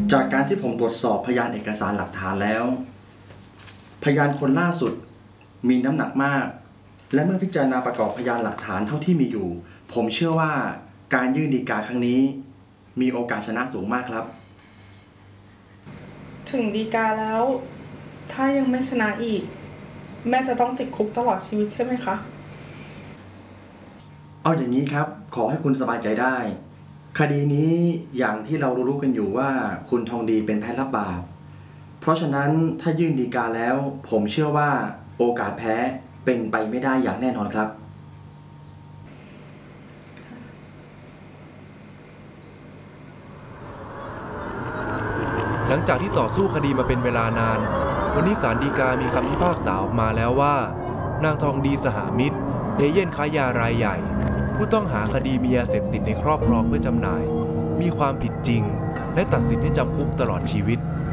จากการที่ผมตรวจสอบพยานเอกสารหลักฐานแล้วพยานคนล่าสุดมีน้ำหนักมากและเมื่อพิจารณาประกอบพยานหลักฐานเท่าที่มีอยู่ผมเชื่อว่าการยื่นฎีกาครั้งนี้มีโอกาสชนะสูงมากครับถึงฎีกาแล้วถ้ายังไม่ชนะอีกแม่จะต้องติดคุกตลอดชีวิตใช่ไหมคะเอาอย่างนี้ครับขอให้คุณสบายใจได้คดีนี้อย่างที่เรารู้กันอยู่ว่าคุณทองดีเป็นแพ้รับบาปเพราะฉะนั้นถ้ายื่นฎีกาแล้วผมเชื่อว่าโอกาสแพ้เป็นไปไม่ได้อย่างแน่นอนครับหลังจากที่ต่อสู้คดีมาเป็นเวลานานวันนี้ศาลฎีกามีคำพิพากษาออกมาแล้วว่านางทองดีสหมิตรเอเย่นค้ายารายใหญ่ผู้ต้องหาคดีมียาเสพติดในครอบครองเพื่อจำหน่ายมีความผิดจริงและตัดสินให้จำคุกตลอดชีวิต